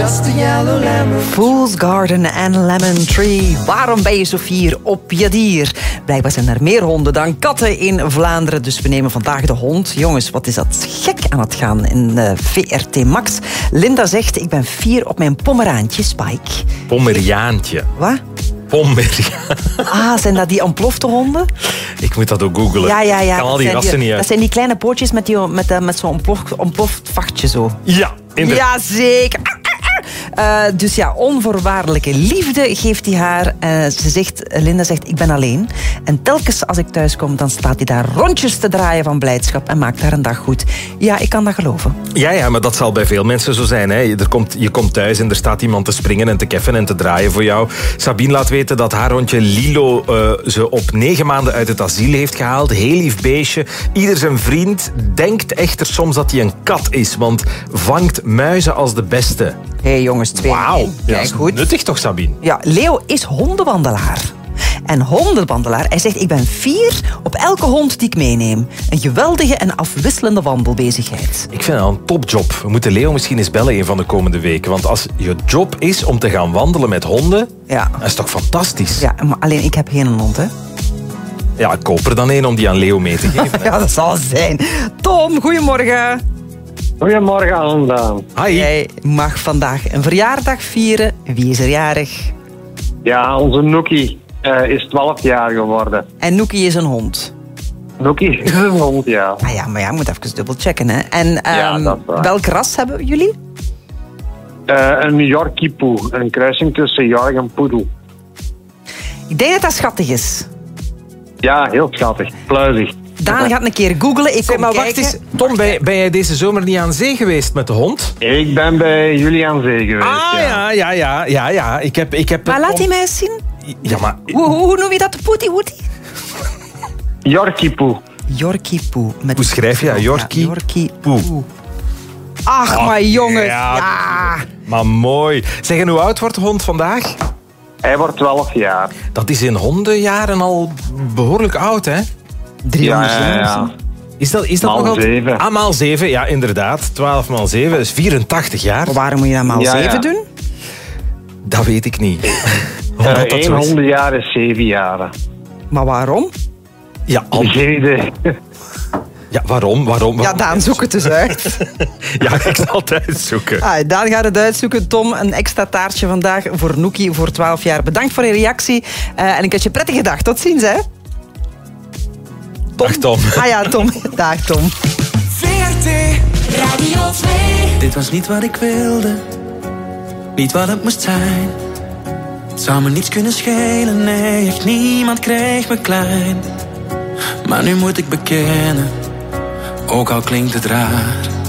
Fool's Garden en Lemon Tree. Waarom ben je zo fier op je dier? Blijkbaar zijn er meer honden dan katten in Vlaanderen. Dus we nemen vandaag de hond. Jongens, wat is dat gek aan het gaan in VRT Max. Linda zegt, ik ben fier op mijn pomeraantje, Spike. Pomeriaantje. Wat? Pomeriaan. Ah, zijn dat die ontplofte honden? Ik moet dat ook googlen. Ja. Ik kan al die rassen niet uit. Dat zijn die kleine pootjes met zo'n ontploft vachtje zo. Ja, inderdaad. Ja, zeker. Dus ja, onvoorwaardelijke liefde geeft hij haar. Linda zegt, ik ben alleen. En telkens als ik thuis kom, dan staat hij daar rondjes te draaien van blijdschap en maakt haar een dag goed. Ja, ik kan dat geloven. Ja, maar dat zal bij veel mensen zo zijn. Hè. Je komt thuis en er staat iemand te springen en te keffen en te draaien voor jou. Sabine laat weten dat haar hondje Lilo ze op 9 maanden uit het asiel heeft gehaald. Heel lief beestje. Ieder zijn vriend denkt echter soms dat hij een kat is, want vangt muizen als de beste. Hé jongens, 2. Wauw, ja, goed. Nuttig toch, Sabine? Ja, Leo is hondenwandelaar. En hondenwandelaar, hij zegt, ik ben fier op elke hond die ik meeneem. Een geweldige en afwisselende wandelbezigheid. Ik vind dat een topjob. We moeten Leo misschien eens bellen een van de komende weken. Want als je job is om te gaan wandelen met honden, dat is toch fantastisch? Ja, maar alleen ik heb geen hond, hè. Ja, ik koop er dan een om die aan Leo mee te geven. Ja, dat zal zijn. Tom, goedemorgen. Goedemorgen, Anna. Hi. Jij mag vandaag een verjaardag vieren. Wie is er jarig? Ja, onze Nookie is 12 jaar geworden. En Nookie is een hond. Nookie is een hond, ja. Ah ja, maar ja, moet even dubbel checken, hè. En dat is waar. welk ras hebben jullie? Een Yorkie Poe. Een kruising tussen York en Poedel. Ik denk dat dat schattig is. Ja, heel schattig. Pluizig. Daan gaat een keer googlen. Ik kom maar kijken. wacht eens. Tom, ben jij deze zomer niet aan zee geweest met de hond? Ik ben bij Julian Zee geweest, Ja. Ik heb Maar laat hij mij eens zien. Ja, maar... Hoe noem je dat? Poetie? Yorkie Poe. Yorkie Poe. Hoe schrijf je dat? Yorkie Poe. Ach, maar jongens. Ja. Maar mooi. Zeg, en hoe oud wordt de hond vandaag? Hij wordt 12 jaar. Dat is in hondenjaren al behoorlijk oud, hè? 300 Ja. Is dat Maal nog altijd? 7. Ah, maal 7, ja, inderdaad. 12 maal 7 is 84 jaar. Maar waarom moet je dat maal 7 doen? Dat weet ik niet. Omdat dat 1 zo is. hondenjaar is 7 jaren. Maar waarom? Ja, Geen idee. ja, waarom? Ja, Daan, zoek het dus uit. Ja, ik zal het uitzoeken. Daan gaat het uitzoeken. Tom, een extra taartje vandaag voor Nookie voor 12 jaar. Bedankt voor je reactie. En ik wens je een prettige dag. Tot ziens, hè. Dag, Tom. Ah ja, Tom. Dag, Tom. VRT Radio 2. Dit was niet wat ik wilde. Niet wat het moest zijn. Het zou me niets kunnen schelen. Nee, echt niemand kreeg me klein. Maar nu moet ik bekennen, ook al klinkt het raar,